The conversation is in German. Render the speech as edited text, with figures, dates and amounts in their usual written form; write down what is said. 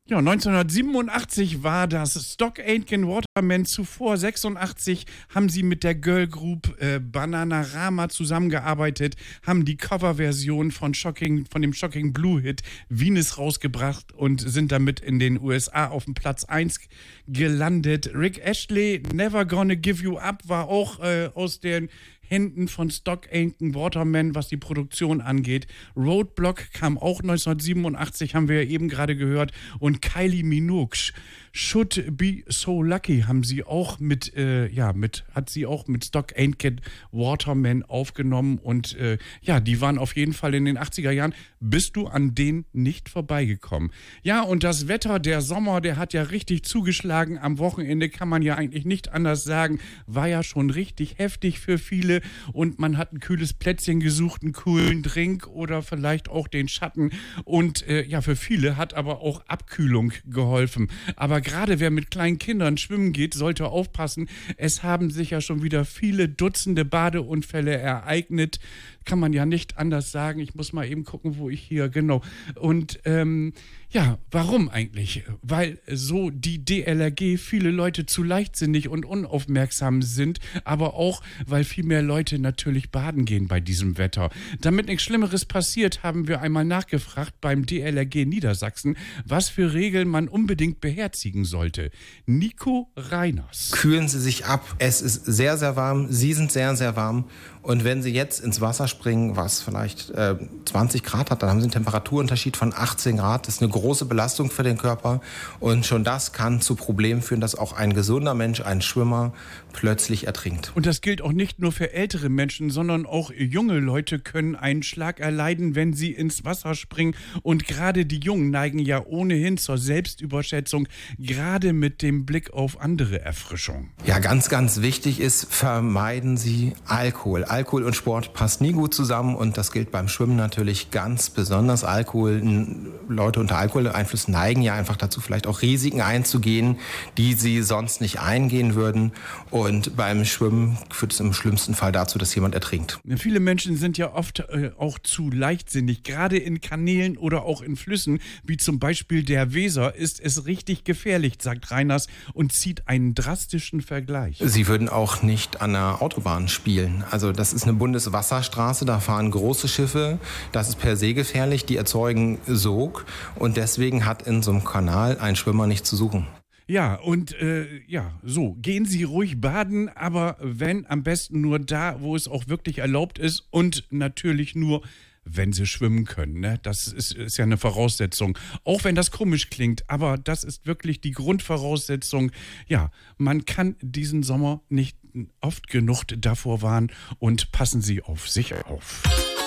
Ja, 1987 war das Stock Aitken Waterman. Zuvor 86 haben sie mit der Girl Group Bananarama zusammengearbeitet, haben die Coverversion von dem Shocking Blue Hit Venus rausgebracht und sind damit in den USA auf dem Platz 1 gelandet. Rick Astley, Never Gonna Give You Up, war auch aus den Händen von Stock Aitken Waterman, was die Produktion angeht. Roadblock kam auch 1987, haben wir ja eben gerade gehört. Und Kylie Minogue, Should Be So Lucky, haben sie auch hat sie auch mit Stock Aitken Waterman aufgenommen. Und die waren auf jeden Fall in den 80er Jahren. Bist du an denen nicht vorbeigekommen? Ja, und das Wetter, der Sommer, der hat ja richtig zugeschlagen. Am Wochenende kann man ja eigentlich nicht anders sagen. War ja schon richtig heftig für viele. Und man hat ein kühles Plätzchen gesucht, einen coolen Drink oder vielleicht auch den Schatten. Und für viele hat aber auch Abkühlung geholfen. Aber gerade wer mit kleinen Kindern schwimmen geht, sollte aufpassen. Es haben sich ja schon wieder viele Dutzende Badeunfälle ereignet. Kann man ja nicht anders sagen. Ich muss mal eben gucken, wo ich hier, genau. Und warum eigentlich? Weil so die DLRG viele Leute zu leichtsinnig und unaufmerksam sind, aber auch, weil viel mehr Leute natürlich baden gehen bei diesem Wetter. Damit nichts Schlimmeres passiert, haben wir einmal nachgefragt beim DLRG Niedersachsen, was für Regeln man unbedingt beherzigen sollte. Nico Reiners. Kühlen Sie sich ab. Es ist sehr, sehr warm. Sie sind sehr, sehr warm. Und wenn Sie jetzt ins Wasser springen, was vielleicht 20 Grad hat, dann haben Sie einen Temperaturunterschied von 18 Grad. Das ist eine große Belastung für den Körper. Und schon das kann zu Problemen führen, dass auch ein gesunder Mensch, ein Schwimmer, plötzlich ertrinkt. Und das gilt auch nicht nur für ältere Menschen, sondern auch junge Leute können einen Schlag erleiden, wenn sie ins Wasser springen. Und gerade die Jungen neigen ja ohnehin zur Selbstüberschätzung, gerade mit dem Blick auf andere Erfrischung. Ja, ganz, ganz wichtig ist, vermeiden Sie Alkohol. Alkohol und Sport passt nie gut zusammen und das gilt beim Schwimmen natürlich ganz besonders. Leute unter Alkoholeinfluss neigen ja einfach dazu, vielleicht auch Risiken einzugehen, die sie sonst nicht eingehen würden. Und beim Schwimmen führt es im schlimmsten Fall dazu, dass jemand ertrinkt. Viele Menschen sind ja oft auch zu leichtsinnig. Gerade in Kanälen oder auch in Flüssen, wie zum Beispiel der Weser, ist es richtig gefährlich, sagt Reiners und zieht einen drastischen Vergleich. Sie würden auch nicht an der Autobahn spielen. Also das ist eine Bundeswasserstraße, da fahren große Schiffe. Das ist per se gefährlich, die erzeugen Sog. Und deswegen hat in so einem Kanal ein Schwimmer nichts zu suchen. Ja, und gehen Sie ruhig baden, aber wenn, am besten nur da, wo es auch wirklich erlaubt ist und natürlich nur, wenn Sie schwimmen können. Ne? Das ist ja eine Voraussetzung. Auch wenn das komisch klingt, aber das ist wirklich die Grundvoraussetzung. Ja, man kann diesen Sommer nicht oft genug davor warnen und passen Sie auf sich auf.